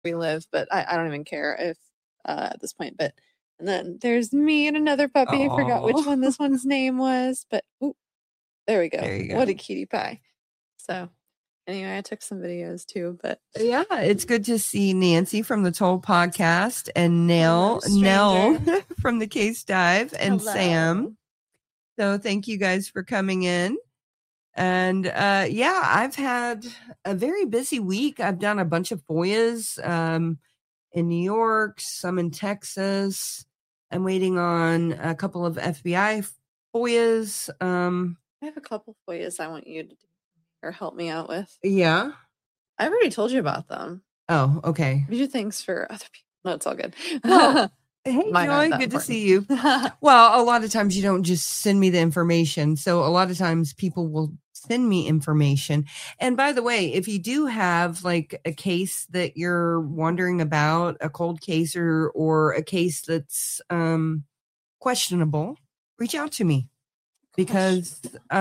we live, but I don't even care if at this point. But and then there's me and another puppy. I forgot which one this one's name was, but there we go. There you go. What a cutie pie. So anyway, I took some videos too, but yeah, it's good to see Nancy from the Toll Podcast and Nell from the Case Dive and Hello. Sam. So thank you guys for coming in. And I've had a very busy week. I've done a bunch of FOIAs in New York, some in Texas. I'm waiting on a couple of FBI FOIAs. I have a couple FOIAs I want you to do or help me out with. Yeah. I've already told you about them. Oh, okay. We do things for other people. No, it's all good. Well, hey, Joy, good to see you. Well, a lot of times you don't just send me the information. So a lot of times people will send me information. And by the way, if you do have like a case that you're wondering about, a cold case or a case that's questionable, reach out to me because,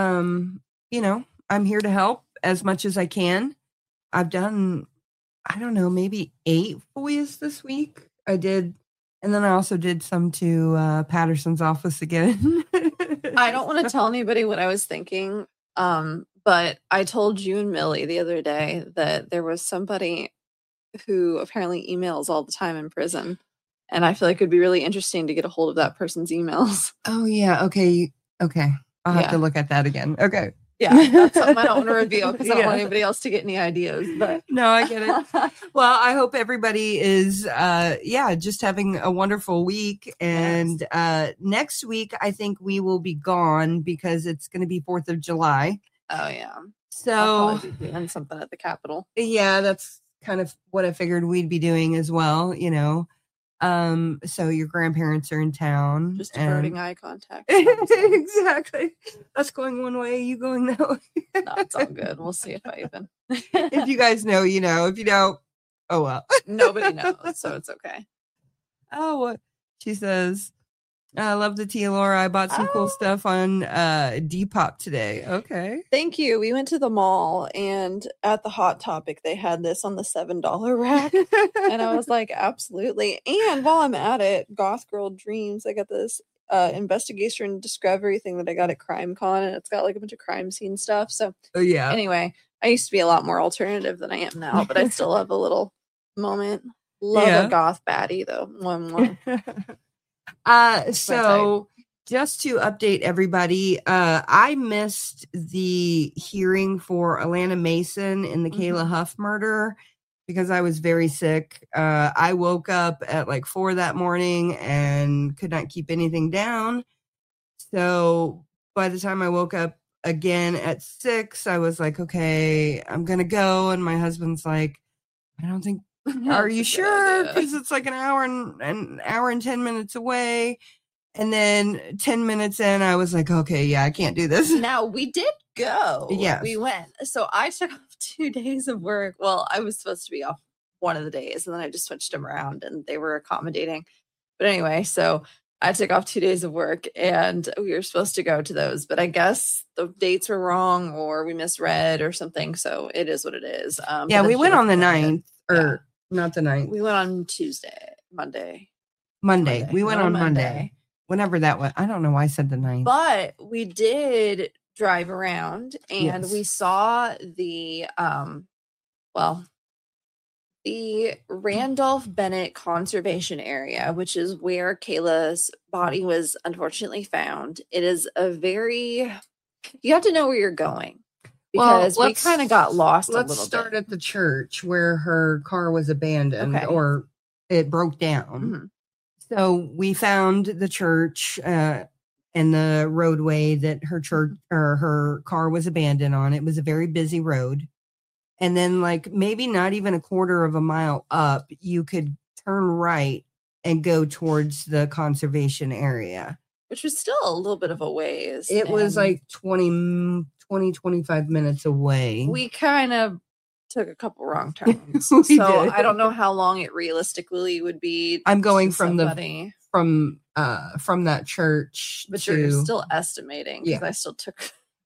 I'm here to help as much as I can. I've done, I don't know, maybe 8 FOIAs this week. I did. And then I also did some to Patterson's office again. I don't want to tell anybody what I was thinking. But I told you and Millie the other day that there was somebody who apparently emails all the time in prison. And I feel like it'd be really interesting to get a hold of that person's emails. Oh, yeah. Okay. I'll have to look at that again. Okay. Yeah, that's something I don't want to reveal because I don't want anybody else to get any ideas. But no, I get it. Well, I hope everybody is, just having a wonderful week. And next week, I think we will be gone because it's going to be 4th of July. Oh, yeah. So I'll probably be doing something at the Capitol. Yeah, that's kind of what I figured we'd be doing as well, So your grandparents are in town. Just diverting eye contact. Exactly. That's going one way, you going that way. No, it's all good. We'll see if I even. If you guys know, you know. If you don't, oh well. Nobody knows, so it's okay. Oh, what she says. I love the tea, Laura. I bought some cool stuff on Depop today. Okay. Thank you. We went to the mall and at the Hot Topic, they had this on the $7 rack. And I was like, absolutely. And while I'm at it, Goth Girl Dreams, I got this investigation discovery thing that I got at CrimeCon, and it's got like a bunch of crime scene stuff. So anyway, I used to be a lot more alternative than I am now, but I still have a little moment. Love a goth baddie though. One. So just to update everybody, I missed the hearing for Alana Mason in the Kayla Huff murder because I was very sick. I woke up at like 4 that morning and could not keep anything down. So by the time I woke up again at 6, I was like, okay, I'm going to go. And my husband's like, I don't think, are you sure? Because it's like an hour and 10 minutes away. And then 10 minutes in, I was like, okay, yeah, I can't do this. Now, we did go. Yeah. We went. So I took off 2 days of work. Well, I was supposed to be off one of the days, and then I just switched them around, and they were accommodating. But anyway, so I took off 2 days of work, and we were supposed to go to those. But I guess the dates were wrong, or we misread or something. So it is what it is. Yeah, we went on the 9th, or not the 9th. We went on Monday. We went on Monday. Whenever that was. I don't know why I said the 9th. But we did drive around and we saw the Randolph Bennett Conservation Area, which is where Kayla's body was unfortunately found. It is you have to know where you're going because we kind of got lost a little bit. Let's start at the church where her car was abandoned or it broke down. Mm-hmm. So we found the church and the roadway that her church or her car was abandoned on. It was a very busy road. And then like maybe not even a quarter of a mile up, you could turn right and go towards the conservation area. Which was still a little bit of a ways. It was like 25 minutes away. We kind of took a couple wrong turns. So did. I don't know how long it realistically would be. I'm going from that church. But you're still estimating because I still took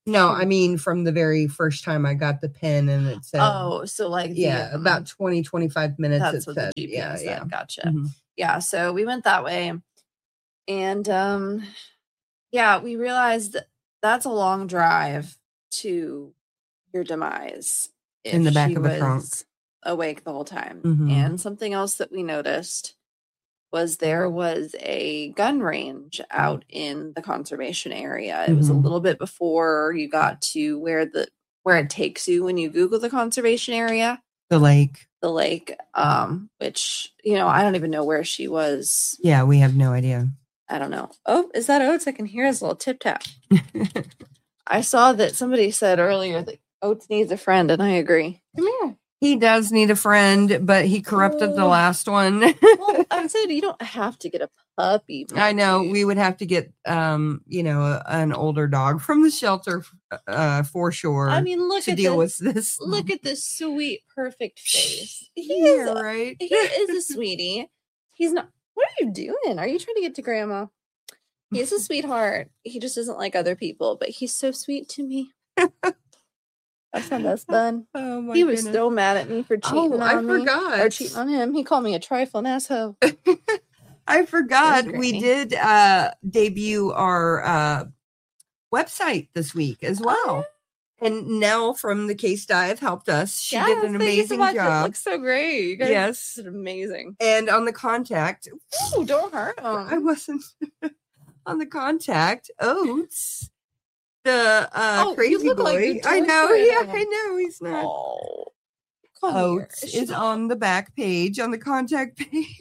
No, I mean from the very first time I got the pin and it said, so like about 20, 25 minutes. That's what said. the GPS said. Gotcha. Mhm. Yeah, so we went that way, and we realized that's a long drive to your demise In the back she of a trunk. was awake the whole time. Mhm. And something else that we noticed was there was a gun range out in the conservation area. It was a Mhm. little bit before you got to where it takes you when you Google the conservation area. The lake, which, I don't even know where she was. Yeah, we have no idea. I don't know. Oh, is that Oates? I can hear his little tip tap. I saw that somebody said earlier that Oates needs a friend, and I agree. Come here. He does need a friend, but he corrupted the last one. Well, I said you don't have to get a puppy. I know we would have to get, an older dog from the shelter, for sure. I mean, look to at deal this. with this. Look at this sweet, perfect face. Right. He is a sweetie. He's not. What are you doing? Are you trying to get to Grandma? He's a sweetheart. He just doesn't like other people, but he's so sweet to me. That's my best bud. Oh my He was goodness. so mad at me for cheating on me. Forgot. Or cheating on him. He called me a trifling asshole. I forgot. That's We great. did debut our website this week as well. And Nell from the Case Dive helped us. She did an amazing job. It looks so great. You guys Yes. did amazing. And on the contact, Ooh, don't hurt him. I wasn't on the contact. Oates, the you crazy look boy. like you I know. tortured Yeah, him. I know. He's not. Oh, come Oates here. is on the back page, on the contact page.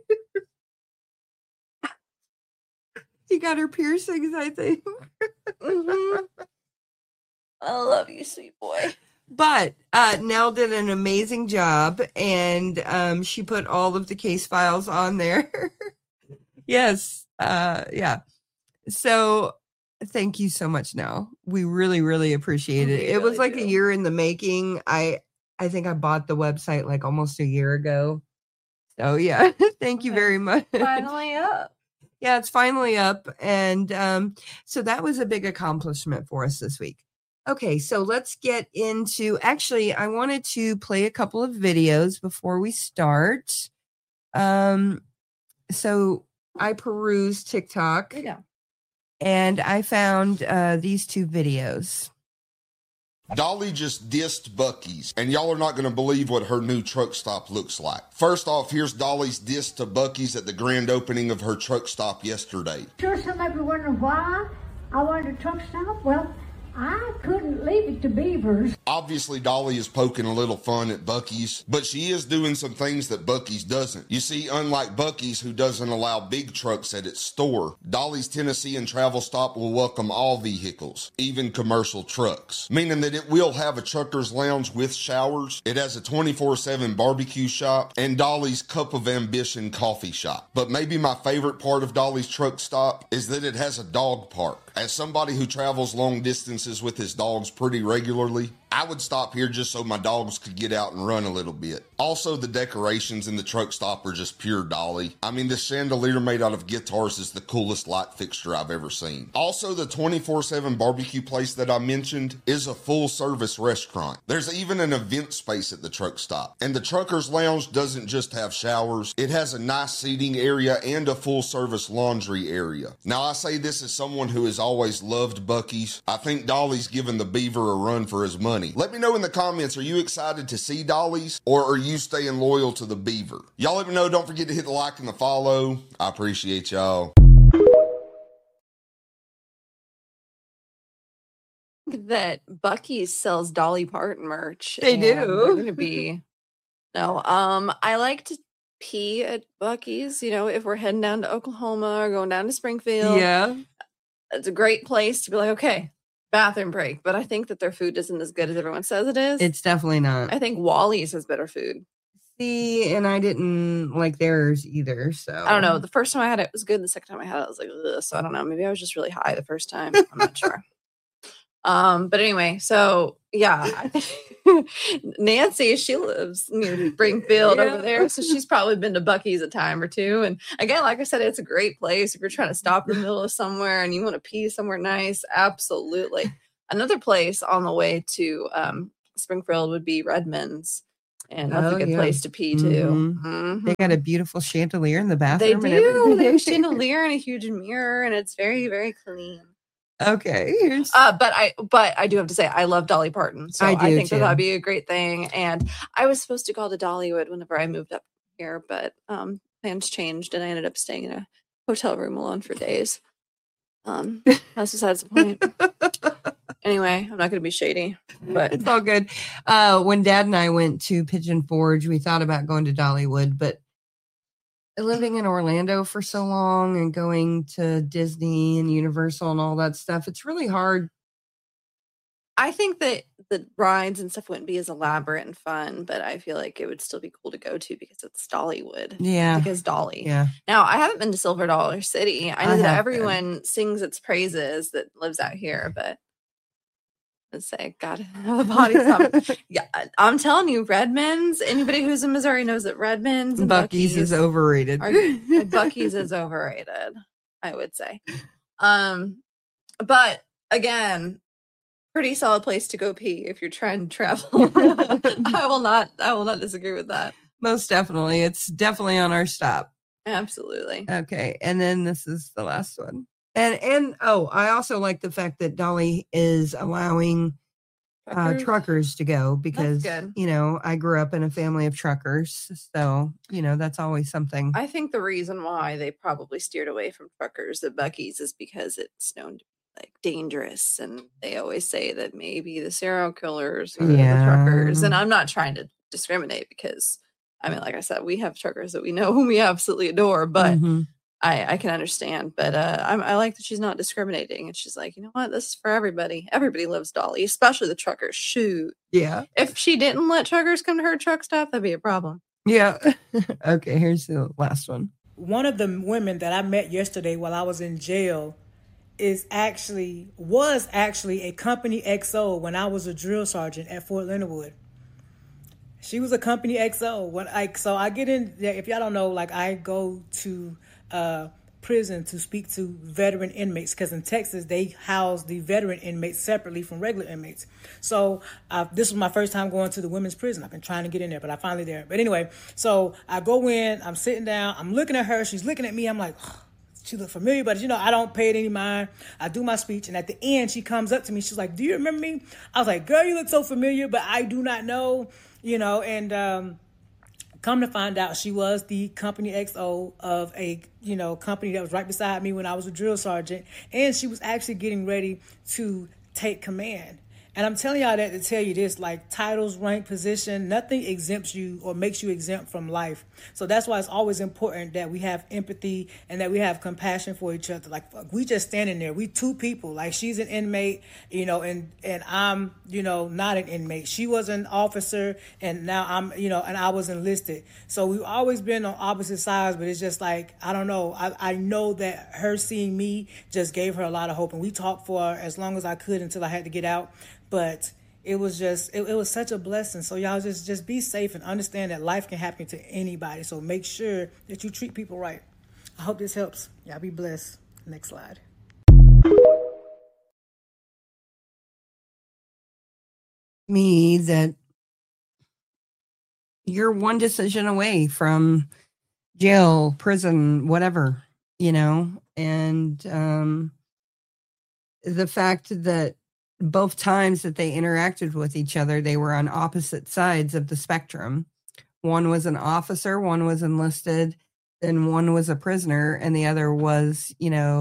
He got her piercings, I think. Mhm. I love you, sweet boy. But Nell did an amazing job, and she put all of the case files on there. Yes. Yeah. So thank you so much, Nell. We really, really appreciate it. We It was really like a do. year in the making. I think I bought the website like almost a year ago. So yeah, thank you Okay. very much. Finally up. Yeah, it's finally up. And so that was a big accomplishment for us this week. Okay, so let's get into, actually, I wanted to play a couple of videos before we start. So I perused TikTok Yeah. and I found these two videos. Dolly just dissed Buc-ee's, and y'all are not going to believe what her new truck stop looks like. First off, here's Dolly's diss to Buc-ee's at the grand opening of her truck stop yesterday. Sure, some of you wondering why I wanted a truck stop. Well, I couldn't leave it to beavers. Obviously, Dolly is poking a little fun at Buc-ee's, but she is doing some things that Buc-ee's doesn't. You see, unlike Buc-ee's, who doesn't allow big trucks at its store, Dolly's Tennessee and Travel Stop will welcome all vehicles, even commercial trucks, meaning that it will have a trucker's lounge with showers. It has a 24/7 barbecue shop and Dolly's Cup of Ambition coffee shop. But maybe my favorite part of Dolly's truck stop is that it has a dog park. As somebody who travels long distances with his dogs pretty regularly, I would stop here just so my dogs could get out and run a little bit. Also, the decorations in the truck stop are just pure Dolly. I mean, the chandelier made out of guitars is the coolest light fixture I've ever seen. Also, the 24/7 barbecue place that I mentioned is a full-service restaurant. There's even an event space at the truck stop. And the trucker's lounge doesn't just have showers. It has a nice seating area and a full-service laundry area. Now, I say this as someone who has always loved Buc-ee's. I think Dolly's giving the beaver a run for his money. Let me know in the comments, are you excited to see Dolly's or are you staying loyal to the beaver? Y'all let me know. Don't forget to hit the like and the follow. I appreciate y'all. That Buc-ee's sells Dolly Parton merch. They and do. We're gonna be I like to pee at Buc-ee's, if we're heading down to Oklahoma or going down to Springfield. Yeah. It's a great place to be like, okay, bathroom break. But I think that their food isn't as good as everyone says it is. It's definitely not. I think Wally's has better food. See, and I didn't like theirs either. So I don't know. The first time I had it was good. The second time I had it, I was like, ugh. So I don't know. Maybe I was just really high the first time. I'm not sure. But anyway, so yeah, I think Nancy, she lives near Springfield over there, so she's probably been to Buc-ee's a time or two. And again, like I said, it's a great place if you're trying to stop in the middle of somewhere and you want to pee somewhere nice. Absolutely. Another place on the way to Springfield would be Redmond's. And that's a good place to pee too. They got a beautiful chandelier in the They bathroom. do. And everything. They have a chandelier and a huge mirror, and it's very, very clean. Okay. But I do have to say I love Dolly Parton, so I think that'd be a great thing. And I was supposed to go to Dollywood whenever I moved up here, but plans changed, and I ended up staying in a hotel room alone for days. That's besides the point. Anyway, I'm not going to be shady, but it's all good. When Dad and I went to Pigeon Forge, we thought about going to Dollywood, but living in Orlando for so long and going to Disney and Universal and all that stuff, it's really hard. I think that the rides and stuff wouldn't be as elaborate and fun, but I feel like it would still be cool to go to because it's Dollywood. Yeah. Because Dolly. Yeah. Now, I haven't been to Silver Dollar City. I know that everyone sings its praises that lives out here, but let's say, God, have a body something. Yeah, I'm telling you, Redmond's, anybody who's in Missouri knows that Redmond's and Buc-ee's is overrated. Buc-ee's is overrated, I would say. But again, pretty solid place to go pee if you're trying to travel. I will not disagree with that. Most definitely. It's definitely on our stop. Absolutely. Okay. And then this is the last one. And I also like the fact that Dolly is allowing truckers to go because, I grew up in a family of truckers. So, that's always something. I think the reason why they probably steered away from truckers at Buc-ee's is because it's known to be like dangerous. And they always say that maybe the serial killers are the truckers. And I'm not trying to discriminate because, like I said, we have truckers that we know whom we absolutely adore, but I can understand, but I like that she's not discriminating. And she's like, you know what? This is for everybody. Everybody loves Dolly, especially the truckers. Shoot. Yeah. If she didn't let truckers come to her truck stop, that'd be a problem. Yeah. Okay, here's the last one. One of the women that I met yesterday while I was in jail was actually a company XO when I was a drill sergeant at Fort Leonard Wood. She was a company XO. So I get in there. If y'all don't know, I go to prison to speak to veteran inmates because in Texas they house the veteran inmates separately from regular inmates. So this was my first time going to the women's prison. I've been trying to get in there, but I'm finally there. But anyway, so I go in, I'm sitting down, I'm looking at her, she's looking at me, I'm like, oh, she looked familiar, but I don't pay it any mind. I do my speech, and at the end she comes up to me, she's like, do you remember me? I was like, girl, you look so familiar, but I do not know, and come to find out, she was the company XO of a, company that was right beside me when I was a drill sergeant. And she was actually getting ready to take command. And I'm telling y'all that to tell you this, titles, rank, position, nothing exempts you or makes you exempt from life. So that's why it's always important that we have empathy and that we have compassion for each other. We just standing there. We two people. She's an inmate, and I'm, not an inmate. She was an officer and now I'm, and I was enlisted. So we've always been on opposite sides, but it's just I don't know. I know that her seeing me just gave her a lot of hope. And we talked for as long as I could until I had to get out. But it was just, it was such a blessing. So y'all just be safe and understand that life can happen to anybody. So make sure that you treat people right. I hope this helps. Y'all be blessed. Next slide. Me that you're one decision away from jail, prison, whatever, and the fact that both times that they interacted with each other, they were on opposite sides of the spectrum. One was an officer, one was enlisted, and one was a prisoner, and the other was,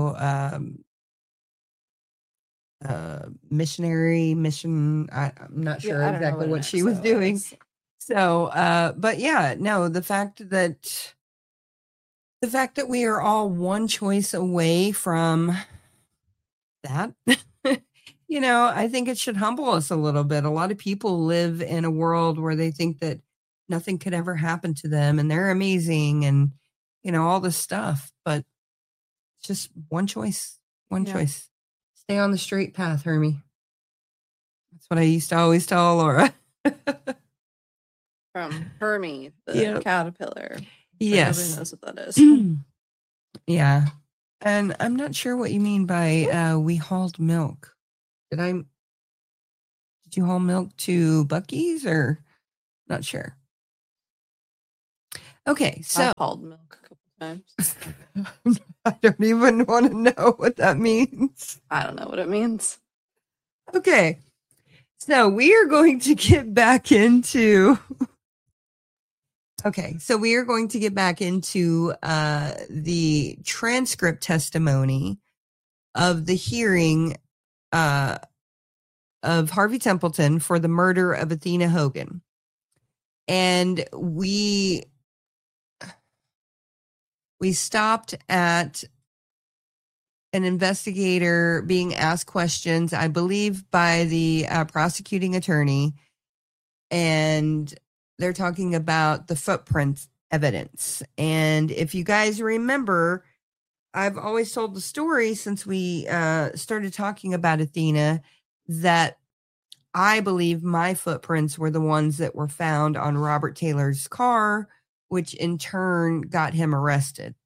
missionary mission. I'm not sure exactly what she was doing. So, but yeah, no, the fact that we are all one choice away from that, I think it should humble us a little bit. A lot of people live in a world where they think that nothing could ever happen to them and they're amazing and, all this stuff, but it's just one choice, choice. Stay on the straight path, Hermie. That's what I used to always tell Laura. From Hermie, the caterpillar. Yes. Nobody knows what that is. Yeah. And I'm not sure what you mean by we hauled milk. Did I Did you haul milk to Buc-ee's or not sure? Okay, so I've hauled milk a couple times. I don't even want to know what that means. I don't know what it means. Okay, so we are going to get back into. Okay, so we are going to get back into the transcript testimony of the hearing of Harvey Templeton for the murder of Athena Hogan. And we stopped at an investigator being asked questions, I believe, by the prosecuting attorney. And they're talking about the footprint evidence. And if you guys remember, I've always told the story since we started talking about Athena that I believe my footprints were the ones that were found on Robert Taylor's car, which in turn got him arrested.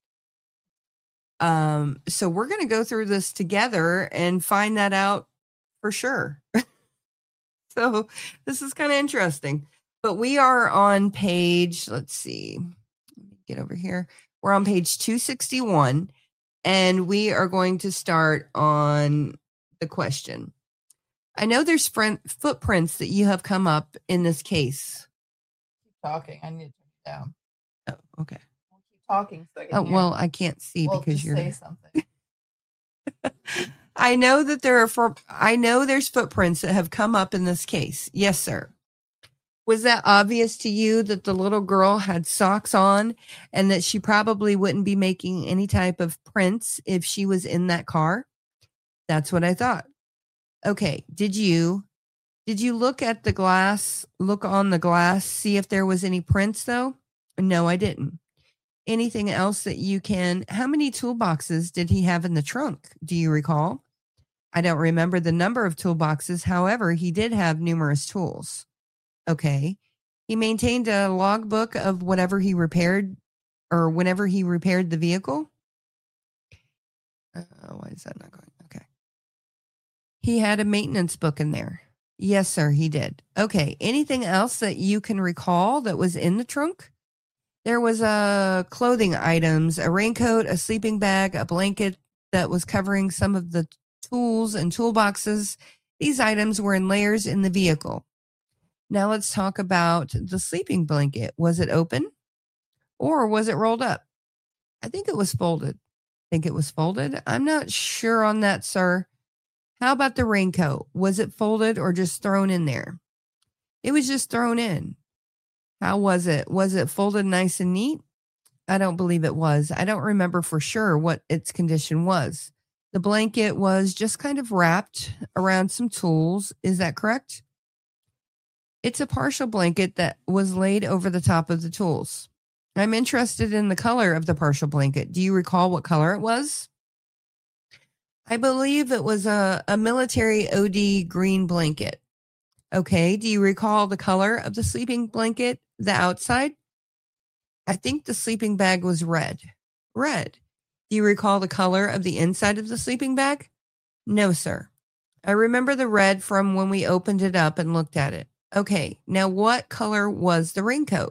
So we're going to go through this together and find that out for sure. So this is kind of interesting. But we are on page, let's see, let me get over here. We're on page 261, and we are going to start on the question. I know there's footprints that you have come up in this case. Keep talking. I need to turn it down. Oh, okay. We'll keep talking. So I can hear. Well, I can't see because just you're. Say something. I know that I know there's footprints that have come up in this case. Yes, sir. Was that obvious to you that the little girl had socks on and that she probably wouldn't be making any type of prints if she was in that car? That's what I thought. Okay. Did you look at the glass, look on the glass, see if there was any prints though? No, I didn't. Anything else that you can, how many toolboxes did he have in the trunk? Do you recall? I don't remember the number of toolboxes. However, he did have numerous tools. Okay. He maintained a logbook of whatever he repaired or whenever he repaired the vehicle. Why is that not going? Okay. He had a maintenance book in there. Yes, sir, he did. Okay. Anything else that you can recall that was in the trunk? There was clothing items, a raincoat, a sleeping bag, a blanket that was covering some of the tools and toolboxes. These items were in layers in the vehicle. Now let's talk about the sleeping blanket. Was it open or was it rolled up? I think it was folded. I'm not sure on that, sir. How about the raincoat? Was it folded or just thrown in there? It was just thrown in. How was it? Was it folded nice and neat? I don't believe it was. I don't remember for sure what its condition was. The blanket was just kind of wrapped around some tools. Is that correct? It's a partial blanket that was laid over the top of the tools. I'm interested in the color of the partial blanket. Do you recall what color it was? I believe it was a military OD green blanket. Okay. Do you recall the color of the sleeping blanket, the outside? I think the sleeping bag was red. Red. Do you recall the color of the inside of the sleeping bag? No, sir. I remember the red from when we opened it up and looked at it. Okay. Now, what color was the raincoat?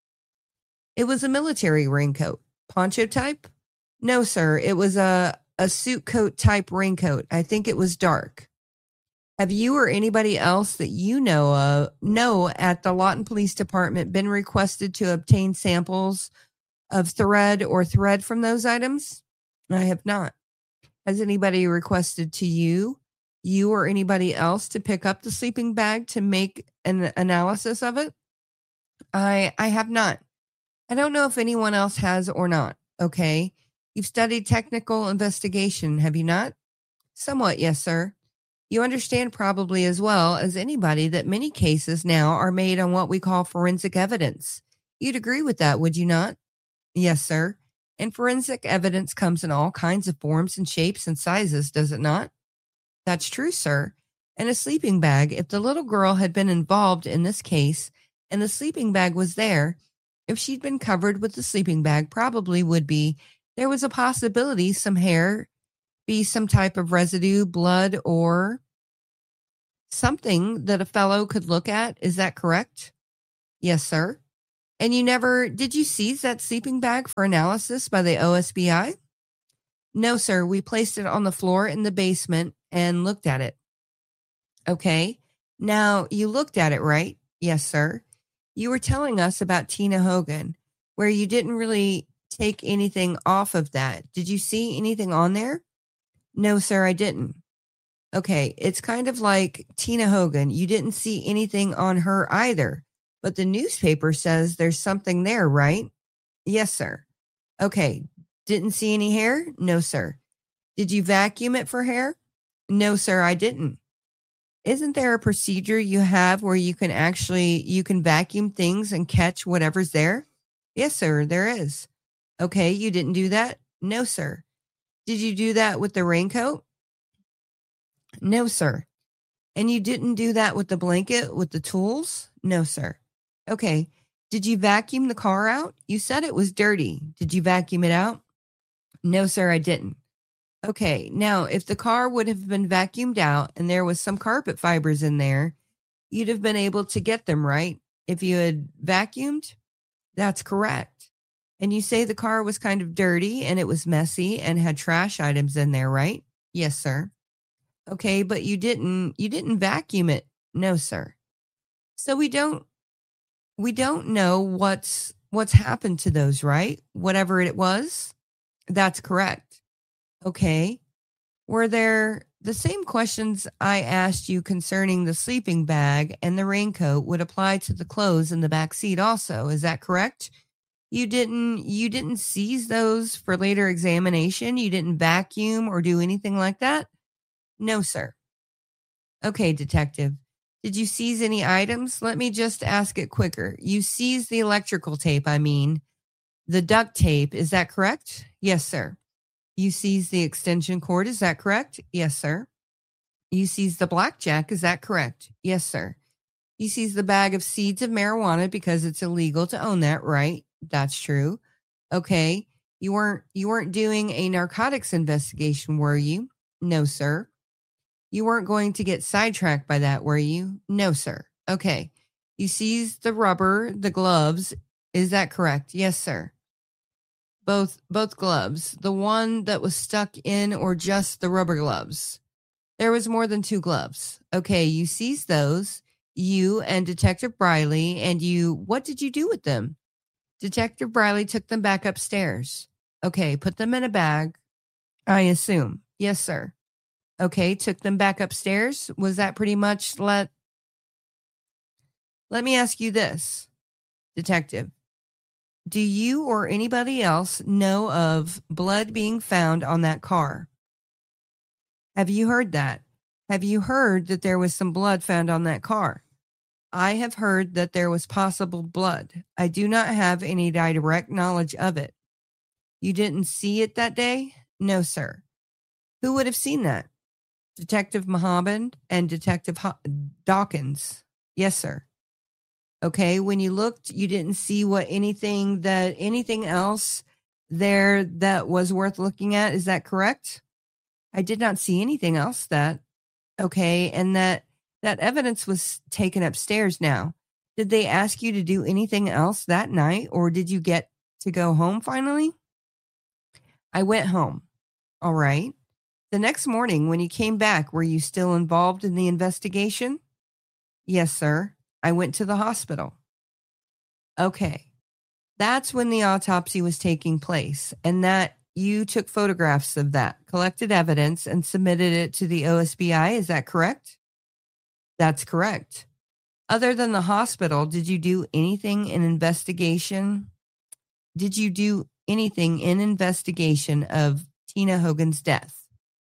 It was a military raincoat. Poncho type? No, sir. It was a suit coat type raincoat. I think it was dark. Have you or anybody else that you know at the Lawton Police Department been requested to obtain samples of thread or thread from those items? I have not. Has anybody requested to you or anybody else to pick up the sleeping bag to make an analysis of it? I have not. I don't know if anyone else has or not. Okay. You've studied technical investigation, have you not? Somewhat, yes, sir. You understand probably as well as anybody that many cases now are made on what we call forensic evidence. You'd agree with that, would you not? Yes, sir. And forensic evidence comes in all kinds of forms and shapes and sizes, does it not? That's true, sir. And a sleeping bag, if the little girl had been involved in this case and the sleeping bag was there, if she'd been covered with the sleeping bag, probably would be, there was a possibility some hair, be some type of residue, blood, or something that a fellow could look at. Is that correct? Yes, sir. And did you seize that sleeping bag for analysis by the OSBI? No, sir. We placed it on the floor in the basement and looked at it. Okay. Now, you looked at it, right? Yes, sir. You were telling us about Tina Hogan, where you didn't really take anything off of that. Did you see anything on there? No, sir, I didn't. Okay. It's kind of like Tina Hogan. You didn't see anything on her either, but the newspaper says there's something there, right? Yes, sir. Okay. Didn't see any hair? No, sir. Did you vacuum it for hair? No, sir, I didn't. Isn't there a procedure you have where you can vacuum things and catch whatever's there? Yes, sir, there is. Okay, you didn't do that? No, sir. Did you do that with the raincoat? No, sir. And you didn't do that with the blanket, with the tools? No, sir. Okay. Did you vacuum the car out? You said it was dirty. Did you vacuum it out? No, sir, I didn't. Okay. Now, if the car would have been vacuumed out and there was some carpet fibers in there, you'd have been able to get them, right? If you had vacuumed? That's correct. And you say the car was kind of dirty and it was messy and had trash items in there, right? Yes, sir. Okay, but you didn't vacuum it. No, sir. So we don't know what's happened to those, right? Whatever it was. That's correct. Okay. Were there the same questions I asked you concerning the sleeping bag and the raincoat would apply to the clothes in the back seat also? Is that correct? You didn't seize those for later examination? You didn't vacuum or do anything like that? No, sir. Okay, detective. Did you seize any items? Let me just ask it quicker. You seized the electrical tape, the duct tape. Is that correct? Yes, sir. You seized the extension cord. Is that correct? Yes, sir. You seized the blackjack. Is that correct? Yes, sir. You seized the bag of seeds of marijuana because it's illegal to own that, right? That's true. Okay. You weren't doing a narcotics investigation, were you? No, sir. You weren't going to get sidetracked by that, were you? No, sir. Okay. You seized the rubber, the gloves. Is that correct? Yes, sir. Both gloves. The one that was stuck in or just the rubber gloves? There was more than 2 gloves. Okay, you seized those. You and Detective Briley, and what did you do with them? Detective Briley took them back upstairs. Okay, put them in a bag, I assume. Yes, sir. Okay, took them back upstairs. Was that pretty much let me ask you this, detective. Do you or anybody else know of blood being found on that car? Have you heard that? Have you heard that there was some blood found on that car? I have heard that there was possible blood. I do not have any direct knowledge of it. You didn't see it that day? No, sir. Who would have seen that? Detective Mohammed and Detective Dawkins. Yes, sir. Okay, when you looked, you didn't see anything else there that was worth looking at. Is that correct? I did not see anything else okay, and that evidence was taken upstairs now. Did they ask you to do anything else that night, or did you get to go home finally? I went home. All right. The next morning when you came back, were you still involved in the investigation? Yes, sir. I went to the hospital. Okay. That's when the autopsy was taking place, and that you took photographs of that, collected evidence, and submitted it to the OSBI. Is that correct? That's correct. Other than the hospital, did you do anything in investigation? Did you do anything in investigation of Tina Hogan's death?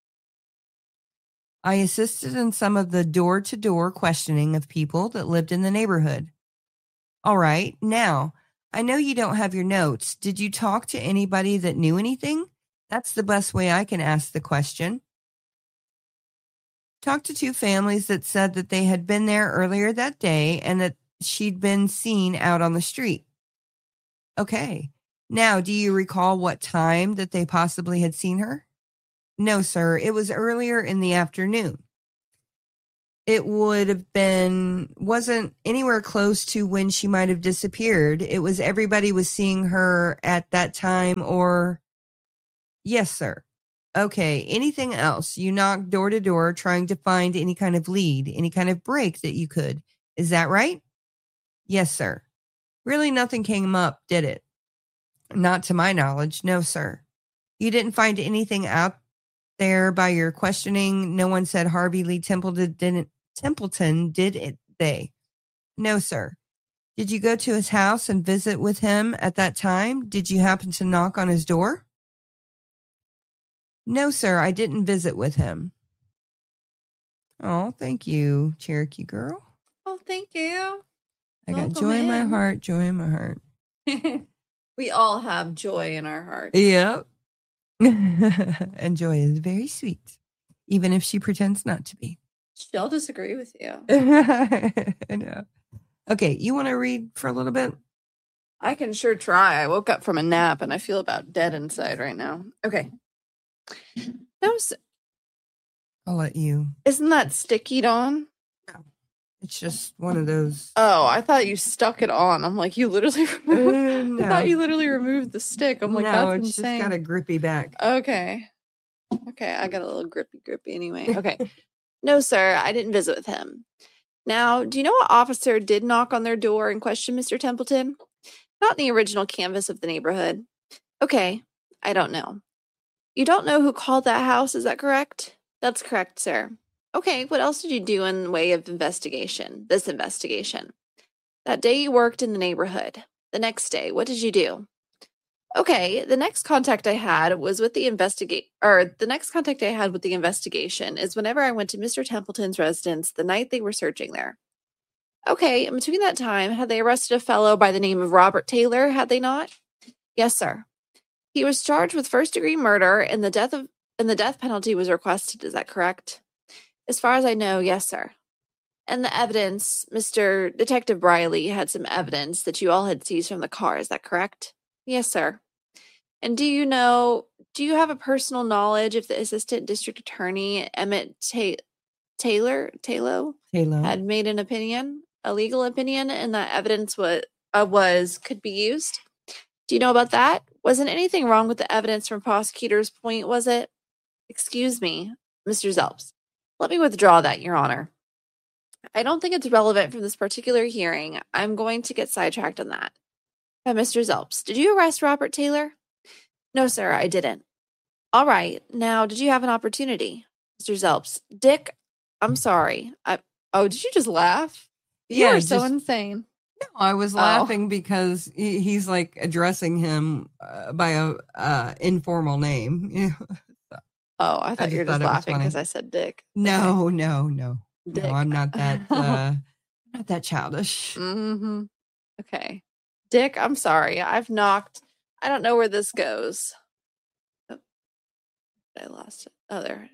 I assisted in some of the door-to-door questioning of people that lived in the neighborhood. All right. Now, I know you don't have your notes. Did you talk to anybody that knew anything? That's the best way I can ask the question. Talked to 2 families that said that they had been there earlier that day and that she'd been seen out on the street. Okay. Now, do you recall what time that they possibly had seen her? No, sir. It was earlier in the afternoon. it would have wasn't anywhere close to when she might have disappeared. It was everybody was seeing her at that time, or yes, sir. Okay, anything else? You knocked door to door trying to find any kind of lead, any kind of break that you could. Is that right? Yes, sir. Really nothing came up, did it? Not to my knowledge, no, sir. You didn't find anything out there by your questioning? No one said Harvey Lee Templeton did it, they? No, sir. Did you go to his house and visit with him at that time? Did you happen to knock on his door? No, sir, I didn't visit with him. Oh, thank you, Cherokee girl. Oh, thank you. I got Welcome joy in my in. heart, joy in my heart. We all have joy in our hearts. Yep. And joy is very sweet, even if she pretends not to be. She'll disagree with you. I know. Okay, you want to read for a little bit? I can sure try. I woke up from a nap and I feel about dead inside right now. Okay. I'll let you. Isn't that sticky, Dawn? It's just one of those. Oh, I thought you stuck it on. I'm like, you literally removed. No. I thought you literally removed the stick. I'm like, no, that's it's insane. just got a grippy back. Okay. Okay, I got a little grippy anyway. Okay. No, sir, I didn't visit with him. Now, do you know what officer did knock on their door and question Mr. Templeton? Not in the original canvas of the neighborhood. Okay, I don't know. You don't know who called that house, is that correct? That's correct, sir. Okay, what else did you do in the way of investigation? This investigation. That day you worked in the neighborhood. The next day, what did you do? Okay, the next contact I had was with the investigation is whenever I went to Mr. Templeton's residence the night they were searching there. Okay, in between that time, had they arrested a fellow by the name of Robert Taylor, had they not? Yes, sir. He was charged with first-degree murder and the death penalty was requested, is that correct? As far as I know, yes, sir. And the evidence, Mr. Detective Briley had some evidence that you all had seized from the car, is that correct? Yes, sir. And do you have a personal knowledge if the Assistant District Attorney, Emmett Taylor had made an opinion, a legal opinion, and that evidence could be used? Do you know about that? Wasn't anything wrong with the evidence from prosecutor's point, was it? Excuse me, Mr. Zelps. Let me withdraw that, Your Honor. I don't think it's relevant for this particular hearing. I'm going to get sidetracked on that. Mr. Zelps, did you arrest Robert Taylor? No, sir, I didn't. All right. Now, did you have an opportunity? Mr. Zelps. Dick, I'm sorry. Did you just laugh? You are so insane. No, I was laughing because he's like addressing him by a informal name. Oh, I thought you were just laughing because I said Dick. No. Dick. No, I'm not that not that childish. Mm-hmm. Okay. Dick, I'm sorry. I've knocked. I don't know where this goes. Oh, I lost it. Oh, there.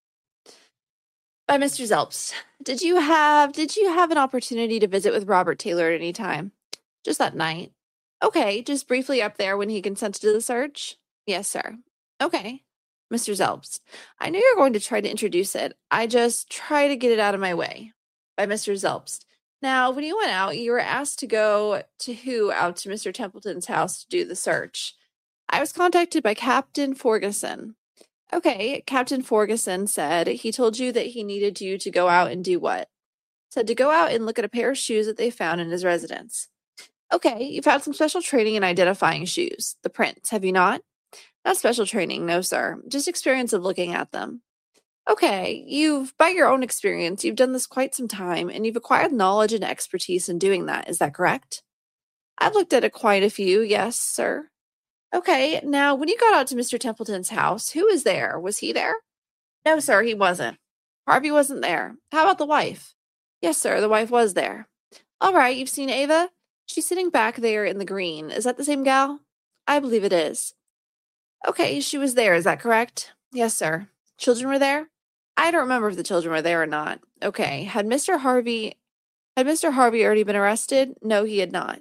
By Mr. Zelps. Did you have an opportunity to visit with Robert Taylor at any time? Just that night. Okay, just briefly up there when he consented to the search? Yes, sir. Okay. Mr. Zelps, I know you're going to try to introduce it. I just try to get it out of my way. By Mr. Zelps. Now, when you went out, you were asked to go to Mr. Templeton's house to do the search. I was contacted by Captain Ferguson. Okay, Captain Ferguson said he told you that he needed you to go out and do what? Said to go out and look at a pair of shoes that they found in his residence. Okay, you've had some special training in identifying shoes. The prints, have you not? Not special training, no, sir. Just experience of looking at them. Okay, by your own experience, you've done this quite some time, and you've acquired knowledge and expertise in doing that. Is that correct? I've looked at quite a few, yes, sir. Okay, now, when you got out to Mr. Templeton's house, who was there? Was he there? No, sir, he wasn't. Harvey wasn't there. How about the wife? Yes, sir, the wife was there. All right, you've seen Ava? She's sitting back there in the green. Is that the same gal? I believe it is. Okay, she was there, is that correct? Yes, sir. Children were there? I don't remember if the children were there or not. Okay, had Mr. Harvey already been arrested? No, he had not.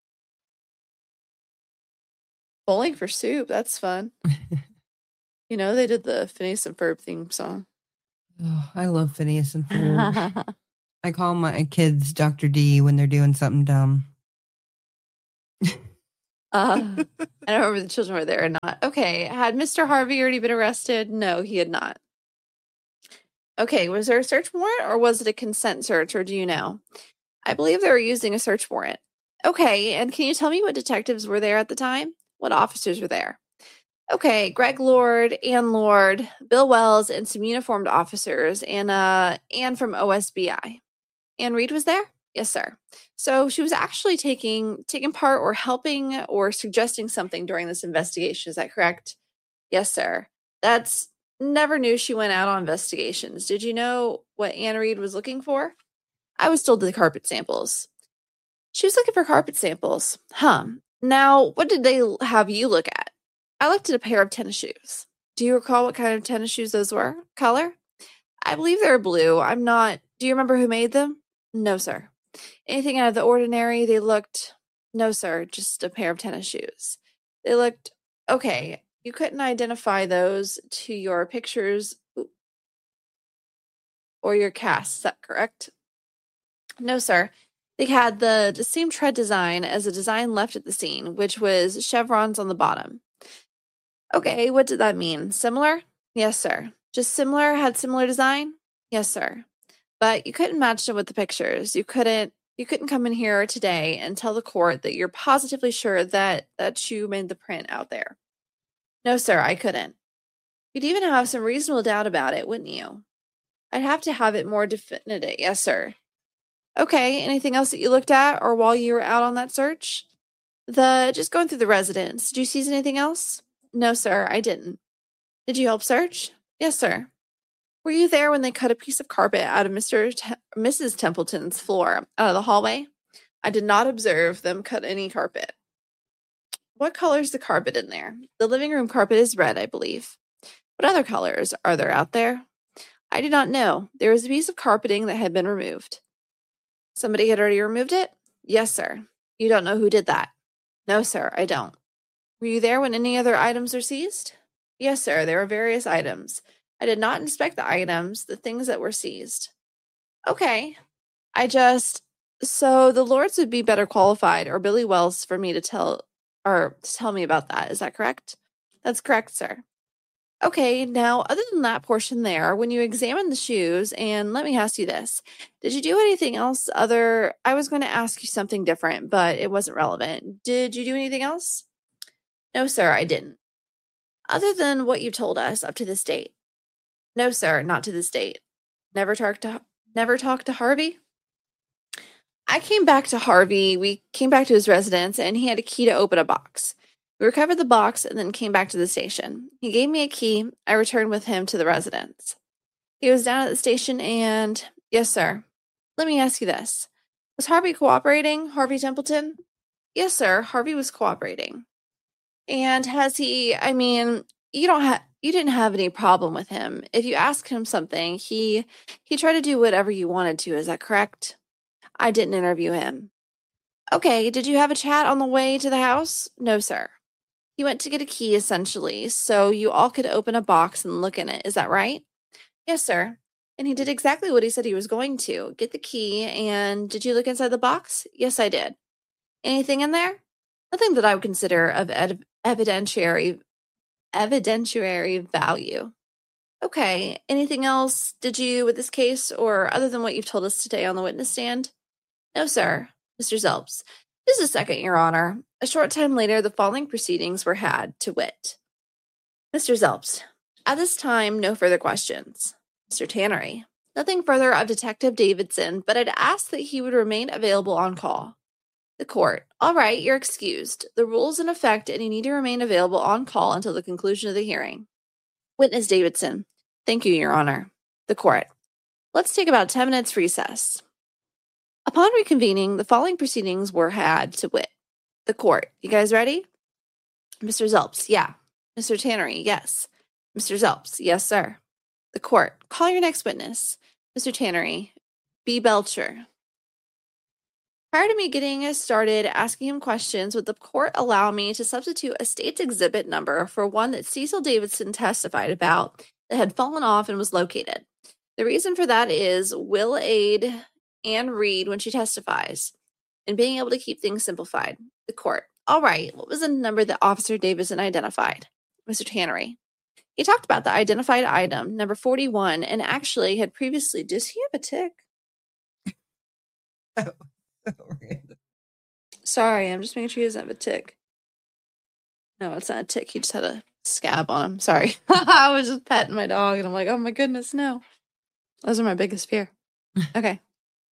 Bowling for Soup, that's fun. They did the Phineas and Ferb theme song. Oh, I love Phineas and Ferb. I call my kids Dr. D when they're doing something dumb. I don't remember if the children were there or not. Okay, had Mr. Harvey already been arrested? No, he had not. Okay, was there a search warrant or was it a consent search, or do you know? I believe they were using a search warrant. Okay, and can you tell me what detectives were there at the time? What officers were there? Okay, Greg Lord, Ann Lord, Bill Wells, and some uniformed officers, and Ann from OSBI. Ann Reed was there? Yes, sir. So she was actually taking part or helping or suggesting something during this investigation. Is that correct? Yes, sir. Never knew she went out on investigations. Did you know what Ann Reed was looking for? I was told the carpet samples. She was looking for carpet samples. Huh. Now, what did they have you look at? I looked at a pair of tennis shoes. Do you recall what kind of tennis shoes those were? Color? I believe they were blue. Do you remember who made them? No, sir. Anything out of the ordinary? No, sir. Just a pair of tennis shoes. They looked, okay. You couldn't identify those to your pictures or your cast. Is that correct? No, sir. They had the same tread design as the design left at the scene, which was chevrons on the bottom. Okay, what did that mean? Similar? Yes, sir. Just similar? Had similar design? Yes, sir. But you couldn't match them with the pictures. You couldn't come in here today and tell the court that you're positively sure that you made the print out there. No, sir, I couldn't. You'd even have some reasonable doubt about it, wouldn't you? I'd have to have it more definitive. Yes, sir. Okay, anything else that you looked at or while you were out on that search? Just going through the residence. Did you seize anything else? No, sir, I didn't. Did you help search? Yes, sir. Were you there when they cut a piece of carpet out of Mrs. Templeton's floor out of the hallway? I did not observe them cut any carpet. What color is the carpet in there? The living room carpet is red, I believe. What other colors are there out there? I do not know. There was a piece of carpeting that had been removed. Somebody had already removed it? Yes, sir. You don't know who did that? No, sir, I don't. Were you there when any other items were seized? Yes, sir, there were various items. I did not inspect the items, the things that were seized. Okay. So the Lords would be better qualified, or Billy Wells, for me to tell me about that. Is that correct? That's correct, sir. Okay, now, other than that portion there, when you examined the shoes, and let me ask you this, did you do anything else I was going to ask you something different, but it wasn't relevant. Did you do anything else? No, sir, I didn't. Other than what you told us up to this date? No, sir, not to this date. Never talked to Harvey? I came back to Harvey. We came back to his residence, and he had a key to open a box. We recovered the box and then came back to the station. He gave me a key. I returned with him to the residence. He was down at the station and... Yes, sir. Let me ask you this. Was Harvey cooperating, Harvey Templeton? Yes, sir. Harvey was cooperating. And you didn't have any problem with him. If you asked him something, he tried to do whatever you wanted to. Is that correct? I didn't interview him. Okay, did you have a chat on the way to the house? No, sir. He went to get a key, essentially, so you all could open a box and look in it. Is that right? Yes, sir. And he did exactly what he said he was going to. Get the key, and did you look inside the box? Yes, I did. Anything in there? Nothing that I would consider of evidentiary value. Okay, anything else did you with this case, or other than what you've told us today on the witness stand? No, sir. Mr. Zelps. Just a second, Your Honor. A short time later, the following proceedings were had, to wit. Mr. Zelps. At this time, no further questions. Mr. Tannery. Nothing further of Detective Davidson, but I'd ask that he would remain available on call. The court. All right, you're excused. The rule's in effect, and you need to remain available on call until the conclusion of the hearing. Witness Davidson. Thank you, Your Honor. The court. Let's take about 10 minutes recess. Upon reconvening, the following proceedings were had, to wit. The court. You guys ready? Mr. Zelps. Yeah. Mr. Tannery. Yes. Mr. Zelps. Yes, sir. The court. Call your next witness. Mr. Tannery. B. Belcher. Prior to me getting us started asking him questions, would the court allow me to substitute a state's exhibit number for one that Cecil Davidson testified about that had fallen off and was located? The reason for that is will aid Anne Reed when she testifies and being able to keep things simplified. The court. All right, what was the number that Officer Davison identified? Mr. Tannery. He talked about the identified item, number 41, and actually had previously. Does he have a tick? Sorry, I'm just making sure he doesn't have a tick. No, it's not a tick. He just had a scab on him. Sorry. I was just petting my dog, and I'm like, oh my goodness, no. Those are my biggest fear. Okay.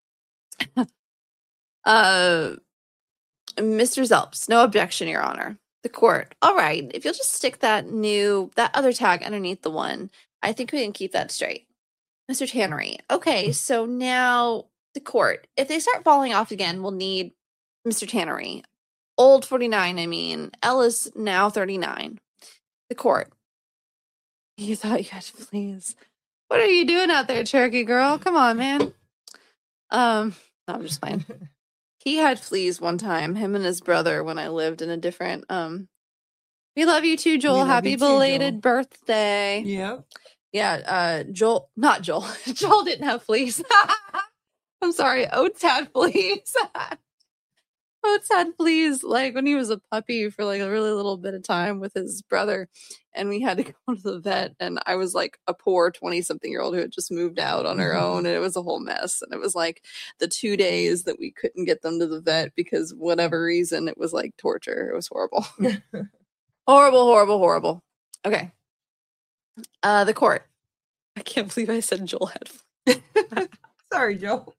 Mr. Zelps, no objection, Your Honor. The court. All right, if you'll just stick that other tag underneath the one, I think we can keep that straight. Mr. Tannery. Okay, so now the court. If they start falling off again, we'll need Mr. Tannery. Old 49, I mean. Ella's now 39. The court. You thought you had to please. What are you doing out there, Cherokee girl? Come on, man. No, I'm just playing. He had fleas one time, him and his brother, when I lived in a different we love you too, Joel. Happy belated birthday. Yep. Yeah, Joel, not Joel. Joel didn't have fleas. I'm sorry, Oates had fleas. Oates had fleas like when he was a puppy for like a really little bit of time with his brother, and we had to go to the vet, and I was like a poor 20-something-year-old who had just moved out on her own, and it was a whole mess. And it was like the 2 days that we couldn't get them to the vet because whatever reason, it was like torture. It was horrible. Horrible. Okay. The court. I can't believe I said Joel had fleas. Sorry, Joel.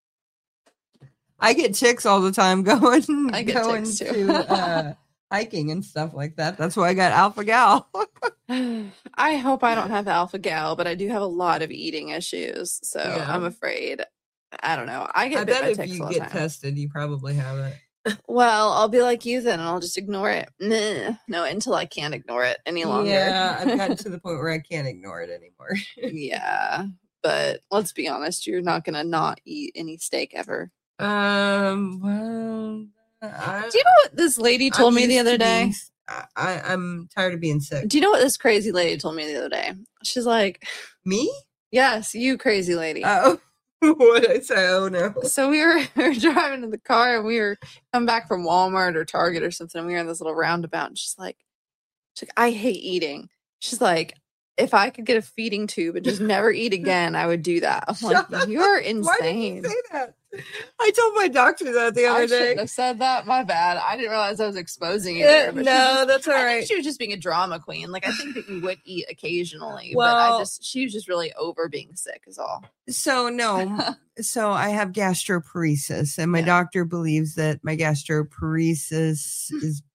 I get ticks all the time going ticks too. to hiking and stuff like that. That's why I got alpha gal. I hope I don't have alpha gal, but I do have a lot of eating issues, so yeah. I'm afraid. I don't know. I bet if you get tested, you probably have it. Well, I'll be like you then, and I'll just ignore it. No, until I can't ignore it any longer. Yeah, I've gotten to the point where I can't ignore it anymore. Yeah, but let's be honest, you're not gonna not eat any steak ever. Well, do you know what this lady told me the other day? I'm tired of being sick. Do you know what this crazy lady told me the other day? She's like, me? Yes, you crazy lady. Oh, what did I say? Oh no. So we were driving in the car, and we were coming back from Walmart or Target or something. And we were in this little roundabout, and she's like, I hate eating. She's like, if I could get a feeding tube and just never eat again, I would do that. I'm like, you're insane. Why did you say that? I told my doctor that the other day. I shouldn't have said that. My bad. I didn't realize I was exposing you there. But no, that's all right. I think she was just being a drama queen. Like, I think that you would eat occasionally, but she was just really over being sick is all. So no. So I have gastroparesis, and my doctor believes that my gastroparesis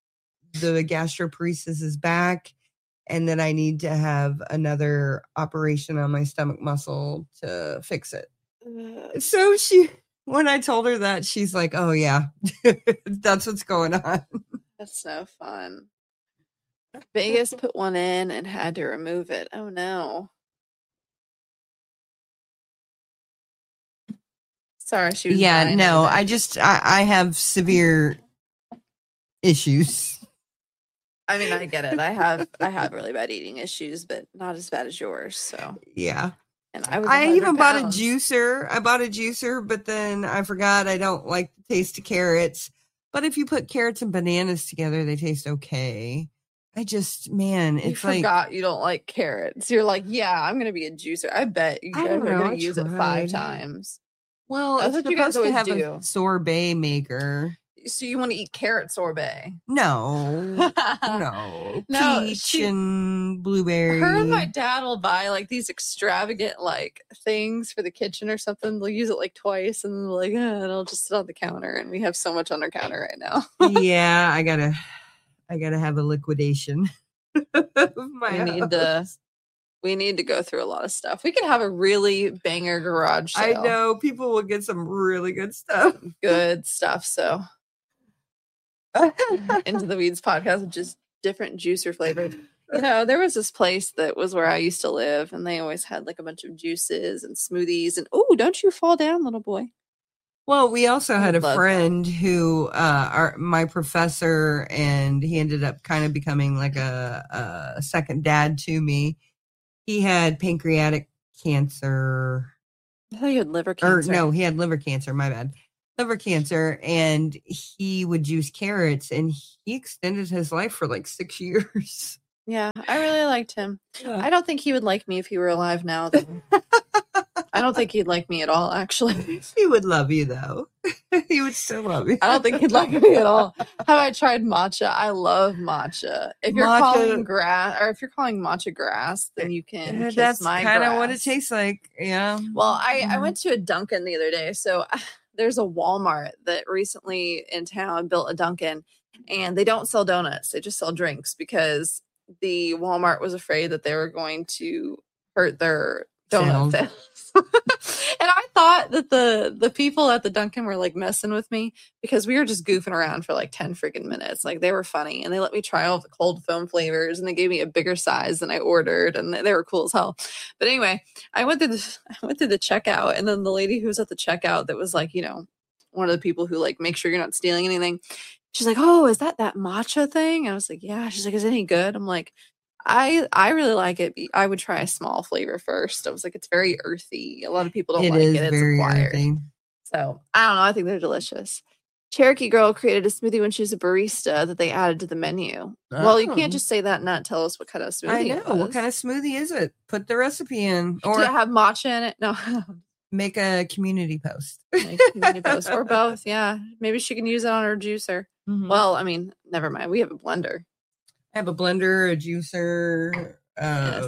is back, and that I need to have another operation on my stomach muscle to fix it. So when I told her that, she's like, oh yeah, that's what's going on. That's no fun. Vegas put one in and had to remove it. Oh no. Sorry, she was no, I have severe issues. I mean, I get it. I have really bad eating issues, but not as bad as yours. So yeah. And I even bought a juicer. I bought a juicer, but then I forgot I don't like the taste of carrots. But if you put carrots and bananas together, they taste okay. It's you forgot you don't like carrots. You're like, yeah, I'm gonna be a juicer. I bet you guys are gonna use it 5 times. Well, that's what you guys always do. A sorbet maker. So you want to eat carrot sorbet? No. Peach and blueberry. Her and my dad will buy like these extravagant like things for the kitchen or something. They'll use it like twice, and they're like, it'll just sit on the counter. And we have so much on our counter right now. Yeah, I gotta have a liquidation. We need to go through a lot of stuff. We could have a really banger garage sale. I know people will get some really good stuff. Good stuff. So. Into the Weeds podcast, which is different juicer flavored. There was this place that was where I used to live, and they always had like a bunch of juices and smoothies. And don't you fall down, little boy? Well, we also had a friend who, my professor, and he ended up kind of becoming like a second dad to me. He had pancreatic cancer. I thought you had liver Or cancer. no, he had liver cancer. My bad. Liver cancer. And he would juice carrots, and he extended his life for like 6 years. Yeah, I really liked him. Yeah. I don't think he would like me if he were alive now, though. I don't think he'd like me at all, actually. He would love you, though. He would still love you. I don't think he'd like me at all. Have I tried matcha? I love matcha. If you're calling grass, or if you're calling matcha grass, then you can kiss That's my kind of what it grass. tastes like. Yeah. Well, I went to a Dunkin' the other day. So there's a Walmart that recently in town built a Dunkin', and they don't sell donuts. They just sell drinks because the Walmart was afraid that they were going to hurt their donut sales. And I thought that the people at the Dunkin' were like messing with me because we were just goofing around for like 10 freaking minutes. Like they were funny, and they let me try all the cold foam flavors, and they gave me a bigger size than I ordered, and they were cool as hell. But anyway, I went through the checkout, and then the lady who was at the checkout that was like, you know, one of the people who like make sure you're not stealing anything. She's like, "Oh, is that matcha thing?" I was like, "Yeah." She's like, "Is it any good?" I'm like, I really like it. I would try a small flavor first. I was like, it's very earthy. A lot of people don't like it. It's very acquired. earthy. So I don't know. I think they're delicious. Cherokee Girl created a smoothie when she was a barista that they added to the menu. Well, you can't just say that and not tell us what kind of smoothie I know. it was. What kind of smoothie is it? Put the recipe in. Or did it have matcha in it? No. Make a community post. Community post or both. Yeah. Maybe she can use it on her juicer. Mm-hmm. Well, I mean, never mind. We have a blender. I have a blender, a juicer, a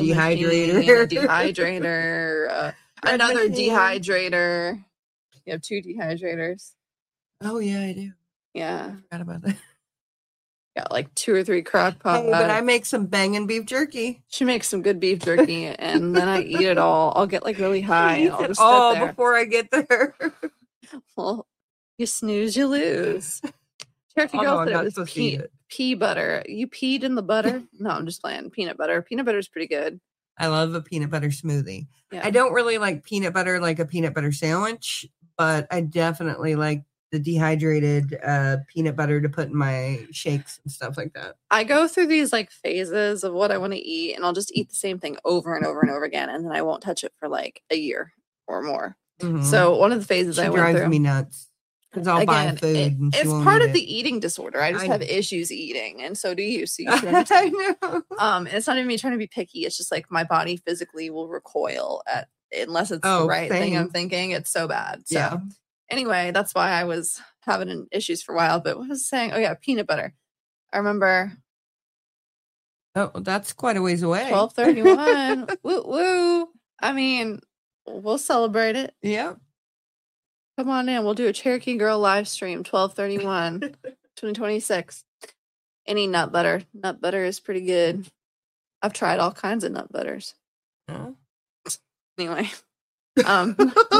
dehydrator, another dehydrator. You have 2 dehydrators. Oh, yeah, I do. Yeah. I forgot about that. Got like 2 or 3 crock pot. Hey, but I make some banging beef jerky. She makes some good beef jerky, and then I eat it all. I'll get like really high. And I'll just all sit there. Before I get there. Well, you snooze, you lose. Cherokee Girl said it was pea butter. You peed in the butter? No, I'm just playing. Peanut butter. Peanut butter is pretty good. I love a peanut butter smoothie. Yeah. I don't really like peanut butter like a peanut butter sandwich, but I definitely like the dehydrated peanut butter to put in my shakes and stuff like that. I go through these like phases of what I want to eat, and I'll just eat the same thing over and over and over again, and then I won't touch it for like a year or more. Mm-hmm. So one of the phases I went through drives me nuts. Because I'll buy food. It's part of the eating disorder. I just have issues eating, and so do you. So you should understand. I know. And it's not even me trying to be picky. It's just like my body physically will recoil at unless it's the right thing I'm thinking. It's so bad. So yeah. Anyway, that's why I was having issues for a while. But what was I saying? Oh yeah, peanut butter. I remember. Oh, that's quite a ways away. 12/31. Woo woo. I mean, we'll celebrate it. Yeah. Come on in. We'll do a Cherokee Girl live stream, 12/31, 2026. Any nut butter. Nut butter is pretty good. I've tried all kinds of nut butters. Oh. Anyway. There's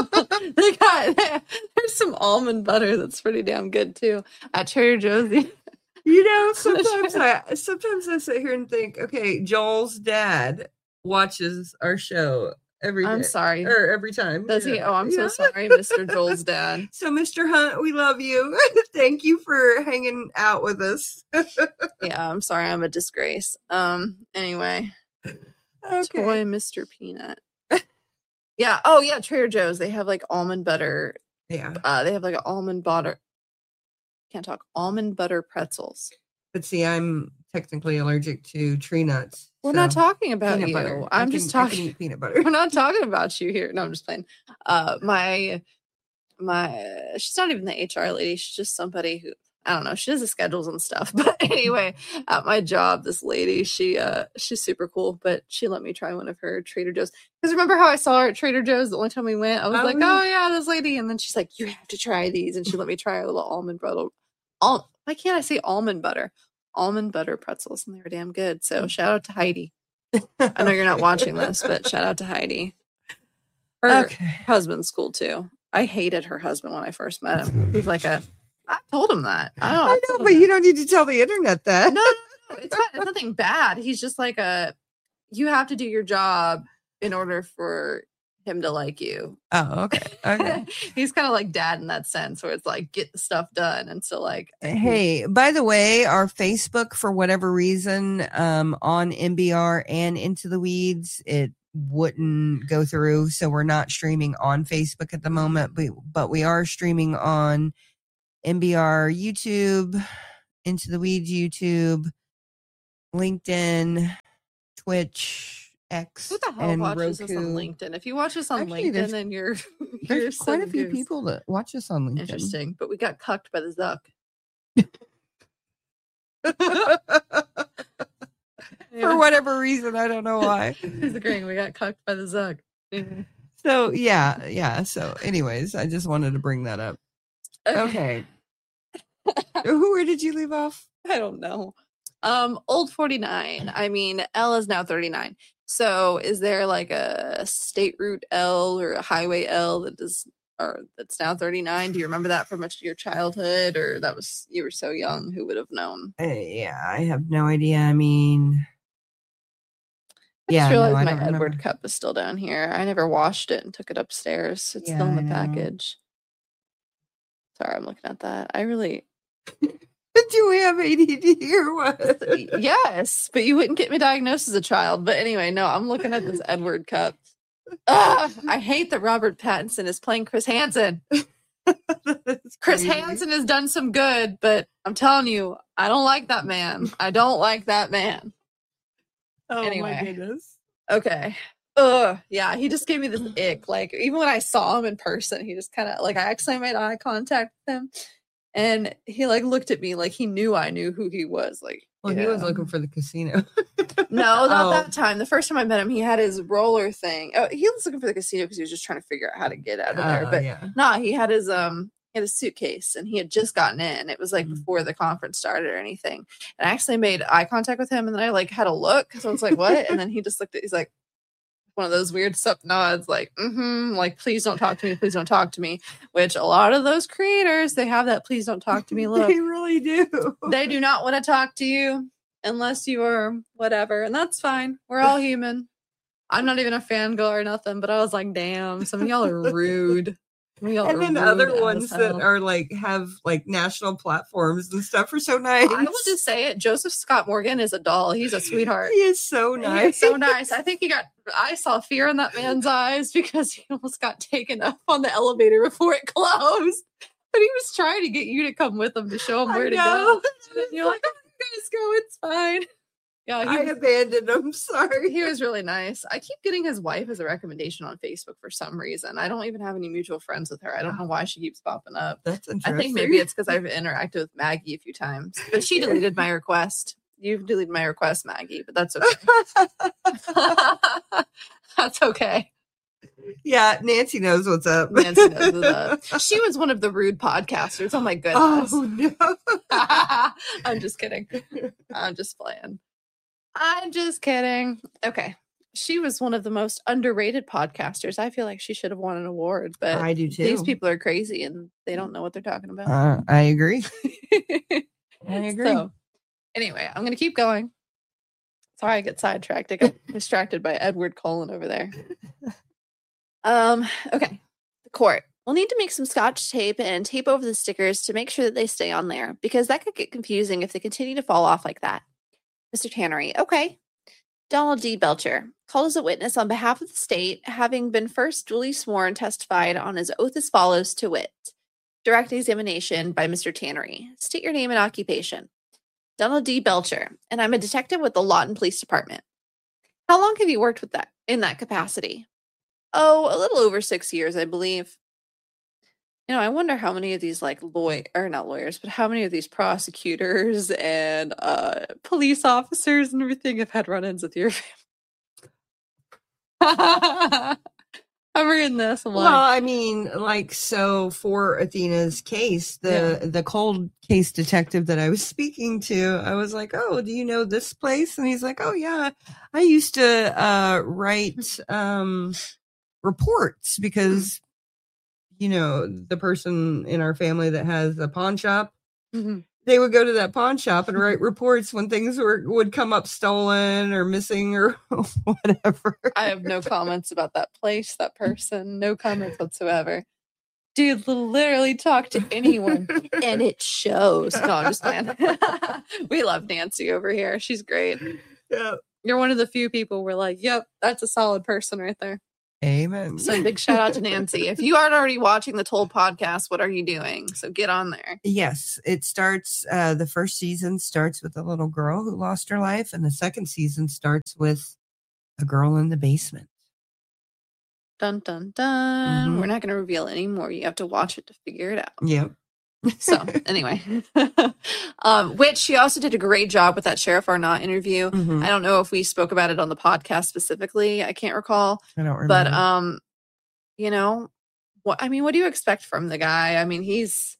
some almond butter that's pretty damn good too at Trader Joe's. You know, sometimes I sit here and think, okay, Joel's dad watches our show every day. I'm sorry. Or every time. Does he? Oh, I'm so sorry, Mr. Joel's dad. So, Mr. Hunt, we love you. Thank you for hanging out with us. Yeah, I'm sorry. I'm a disgrace. Anyway. Okay. Toy Mr. Peanut. Yeah. Oh, yeah. Trader Joe's. They have like almond butter. Yeah. They have like an almond butter. Can't talk. Almond butter pretzels. But see, I'm technically allergic to tree nuts. We're not talking about you. Butter. I'm just talking. I can eat peanut butter. We're not talking about you here. No, I'm just playing. My she's not even the HR lady. She's just somebody who, I don't know. She does the schedules and stuff. But anyway, at my job, this lady, she's super cool. But she let me try one of her Trader Joe's. Because remember how I saw her at Trader Joe's the only time we went? I was like, oh yeah, this lady. And then she's like, you have to try these. And she let me try a little almond butter. Why can't I say almond butter? Almond butter pretzels, and they were damn good. So shout out to Heidi. I know you're not watching this, but shout out to Heidi. Her husband's cool too. I hated her husband when I first met him. He's like I told him that. I know, but you don't need to tell the internet that. No. It's nothing bad. He's just like you have to do your job in order for him to like you. Oh, okay. He's kind of like dad in that sense, where it's like get the stuff done, and so like. Hey, by the way, our Facebook, for whatever reason, on MBR and Into the Weeds, it wouldn't go through. So we're not streaming on Facebook at the moment, but we are streaming on MBR YouTube, Into the Weeds YouTube, LinkedIn, Twitch, X, Who the hell and watches Roku. us on LinkedIn? If you watch us on Actually, LinkedIn, then you're There's quite a some few goose. people that watch us on LinkedIn. Interesting, but we got cucked by the Zuck. For whatever reason, I don't know why. He's agreeing. We got cucked by the Zuck. So yeah. So, anyways, I just wanted to bring that up. Okay. Where did you leave off? I don't know. Old 49. I mean, L is now 39. So is there like a state route L or a highway L that's now 39? Do you remember that from much of your childhood, or you were so young? Who would have known? Yeah, I have no idea. I mean, I just realized I my don't remember. Edward cup is still down here. I never washed it and took it upstairs. It's still in the package. Sorry, I'm looking at that. I really... Do we have ADD or what? Yes, but you wouldn't get me diagnosed as a child. But anyway, no, I'm looking at this Edward cup. I hate that Robert Pattinson is playing Chris Hansen. Chris Hansen has done some good, but I'm telling you, I don't like that man. I don't like that man. Oh Anyway. my goodness. Okay. Yeah, he just gave me this ick. Like, even when I saw him in person, he just kind of, like, I actually made eye contact with him. And he, like, looked at me like he knew I knew who he was. Like, Well, he was looking for the casino. No, not that time. The first time I met him, he had his roller thing. Oh, he was looking for the casino because he was just trying to figure out how to get out of there. But yeah. he had his suitcase and he had just gotten in. It was like before the conference started or anything. And I actually made eye contact with him, and then I like had a look because I was like, "What?" And then he just looked at. He's like, one of those weird sup nods, like, like, please don't talk to me, please don't talk to me. Which a lot of those creators, they have that please don't talk to me look. They really do. They do not want to talk to you unless you are whatever, and that's fine. We're all human. I'm not even a fangirl or nothing, but I was like, damn, some of y'all are rude. And then other ones that are like have like national platforms and stuff are so nice. I will just say it. Joseph Scott Morgan is a doll. He's a sweetheart. He is so nice. He is so nice. I think I saw fear in that man's eyes because he almost got taken up on the elevator before it closed. But he was trying to get you to come with him to show him where to go. And you're like, oh, guys, go. It's fine. Yeah, I abandoned him. Sorry. He was really nice. I keep getting his wife as a recommendation on Facebook for some reason. I don't even have any mutual friends with her. I don't know why she keeps popping up. That's interesting. I think maybe it's because I've interacted with Maggie a few times. But she deleted my request. You've deleted my request, Maggie, but that's okay. That's okay. Yeah, Nancy knows what's up. Nancy knows what's up. She was one of the rude podcasters. Oh my goodness. Oh no. I'm just kidding. I'm just playing. I'm just kidding. Okay. She was one of the most underrated podcasters. I feel like she should have won an award, but I do too. These people are crazy and they don't know what they're talking about. I agree. I agree. So, anyway, I'm going to keep going. Sorry, I get sidetracked. I got distracted by Edward Cullen over there. Okay. The court. We'll need to make some scotch tape and tape over the stickers to make sure that they stay on there, because that could get confusing if they continue to fall off like that. Mr. Tannery. Okay. Donald D. Belcher, called as a witness on behalf of the state, having been first duly sworn, testified on his oath as follows, to wit. Direct examination by Mr. Tannery. State your name and occupation. Donald D. Belcher, and I'm a detective with the Lawton Police Department. How long have you worked with that in that capacity? Oh, a little over 6 years, I believe. You know, I wonder how many of these, like, not lawyers, but how many of these prosecutors and police officers and everything have had run-ins with your family. I'm reading this. Well, I mean, like, so for Athena's case, the cold case detective that I was speaking to, I was like, oh, do you know this place? And he's like, oh, yeah, I used to write reports because, you know, the person in our family that has a pawn shop, they would go to that pawn shop and write reports when things would come up stolen or missing or whatever. I have no comments about that place, that person, no comments whatsoever. Dude literally talk to anyone and it shows. No, I'm just playing. We love Nancy over here. She's great. Yeah. You're one of the few people we're like, yep, that's a solid person right there. Amen. So big shout out to Nancy. If you aren't already watching the Told podcast, what are you doing? So get on there. Yes, it starts, the first season starts with a little girl who lost her life, and the second season starts with a girl in the basement. Dun, dun, dun. Mhm. We're not going to reveal any more. You have to watch it to figure it out. Yep. So anyway, which she also did a great job with that Sheriff Arnott interview. Mhm. I don't know if we spoke about it on the podcast specifically. I can't recall. I don't remember. But, you know, what do you expect from the guy? I mean, he's,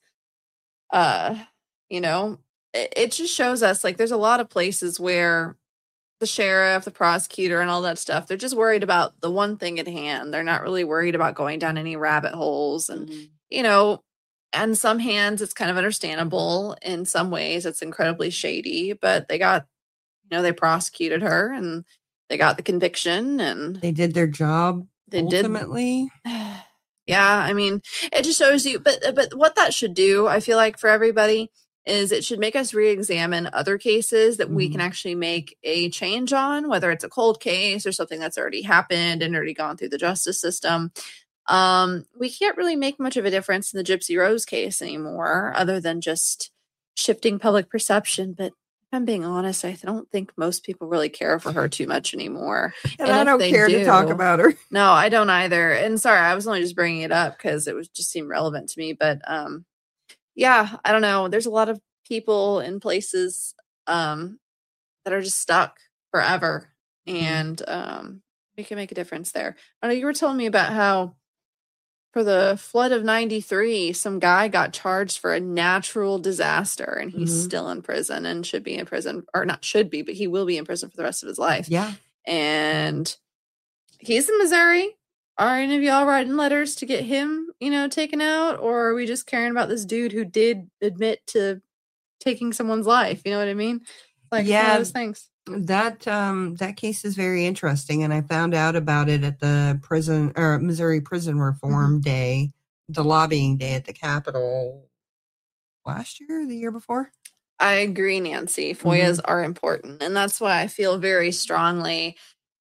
you know, it just shows us like there's a lot of places where the sheriff, the prosecutor, and all that stuff, they're just worried about the one thing at hand. They're not really worried about going down any rabbit holes. And, you know, in some hands, it's kind of understandable. In some ways, it's incredibly shady. But they got, you know, they prosecuted her and they got the conviction and they did their job ultimately. Yeah, I mean, it just shows you. But what that should do, I feel like, for everybody is it should make us re-examine other cases that we can actually make a change on, whether it's a cold case or something that's already happened and already gone through the justice system. We can't really make much of a difference in the Gypsy Rose case anymore, other than just shifting public perception. But if I'm being honest, I don't think most people really care for her too much anymore. And I don't care to talk about her. No, I don't either. And sorry, I was only just bringing it up because it was just seemed relevant to me. But yeah, I don't know. There's a lot of people in places that are just stuck forever, and we can make a difference there. I know you were telling me about how for the flood of 93, some guy got charged for a natural disaster, and he's still in prison and should be in prison, or not should be, but he will be in prison for the rest of his life. Yeah. And he's in Missouri. Are any of y'all writing letters to get him, you know, taken out? Or are we just caring about this dude who did admit to taking someone's life? You know what I mean? Like, one of those things. That case is very interesting, and I found out about it at the Missouri Prison Reform Day, the lobbying day at the Capitol last year, the year before. I agree, Nancy. FOIAs are important, and that's why I feel very strongly.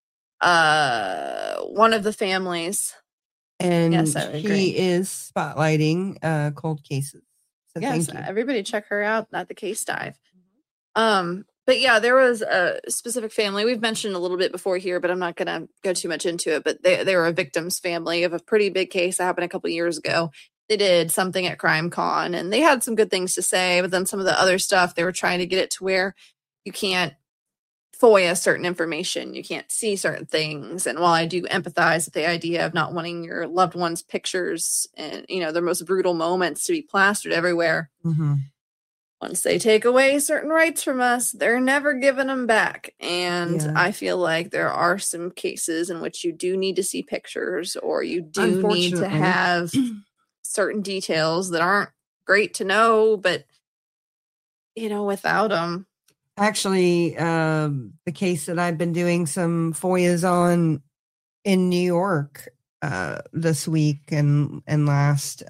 One of the families, and yes, I agree. He is spotlighting cold cases. So yes, thank you. Everybody check her out at the Case Dive. But yeah, there was a specific family we've mentioned a little bit before here, but I'm not going to go too much into it. But they were a victim's family of a pretty big case that happened a couple years ago. They did something at CrimeCon, and they had some good things to say, but then some of the other stuff, they were trying to get it to where you can't FOIA certain information, you can't see certain things. And while I do empathize with the idea of not wanting your loved ones' pictures and, you know, their most brutal moments to be plastered everywhere, once they take away certain rights from us, they're never giving them back. And I feel like there are some cases in which you do need to see pictures, or you do need to have certain details that aren't great to know, but, you know, without them. Actually, the case that I've been doing some FOIAs on in New York this week and last,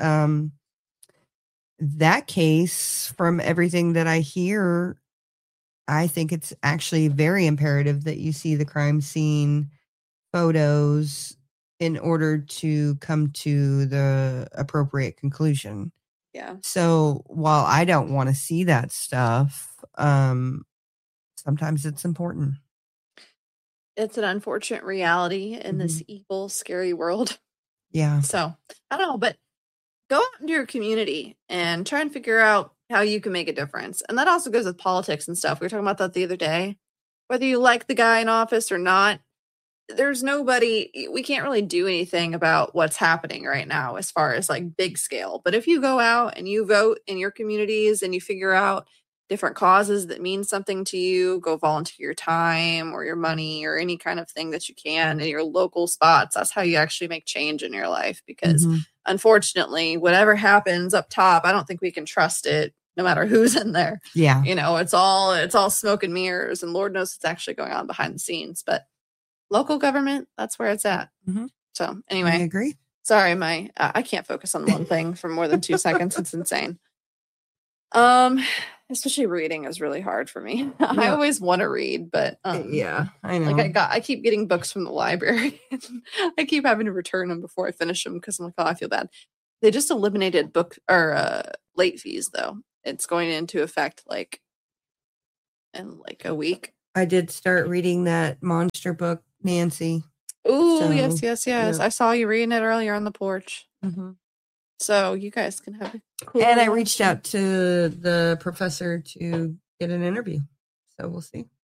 that case, from everything that I hear, I think it's actually very imperative that you see the crime scene photos in order to come to the appropriate conclusion. Yeah. So while I don't want to see that stuff, sometimes it's important. It's an unfortunate reality in this evil, scary world. Yeah. So I don't know, but go out into your community and try and figure out how you can make a difference. And that also goes with politics and stuff. We were talking about that the other day. Whether you like the guy in office or not, there's nobody, we can't really do anything about what's happening right now as far as like big scale. But if you go out and you vote in your communities and you figure out different causes that mean something to you, go volunteer your time or your money or any kind of thing that you can in your local spots. That's how you actually make change in your life. Because unfortunately, whatever happens up top, I don't think we can trust it no matter who's in there. Yeah. You know, it's all smoke and mirrors, and Lord knows what's actually going on behind the scenes. But local government, that's where it's at. So anyway, I agree. Sorry, I can't focus on one thing for more than 2 seconds. It's insane. Especially reading is really hard for me. I Yeah. always want to read, but Yeah, I know. like I keep getting books from the library. I keep having to return them before I finish them because I'm like, oh, I feel bad. They just eliminated book or late fees though. It's going into effect like in like a week. I did start reading that monster book, Nancy. Ooh, So, yes. yeah. I saw you reading it earlier on the porch. Mm-hmm. So you guys can have it. Cool. And I reached out to the professor to get an interview. So we'll see.